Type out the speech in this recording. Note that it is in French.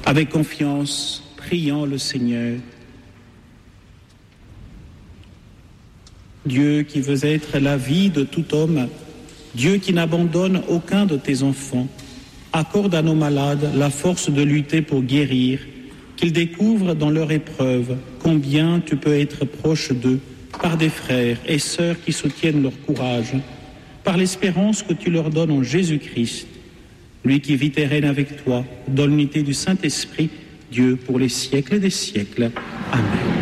Avec confiance, prions le Seigneur. Dieu qui veux être la vie de tout homme, Dieu qui n'abandonne aucun de tes enfants, accorde à nos malades la force de lutter pour guérir, qu'ils découvrent dans leur épreuve combien tu peux être proche d'eux par des frères et sœurs qui soutiennent leur courage, par l'espérance que tu leur donnes en Jésus-Christ, lui qui vit et règne avec toi dans l'unité du Saint-Esprit, Dieu pour les siècles des siècles. Amen.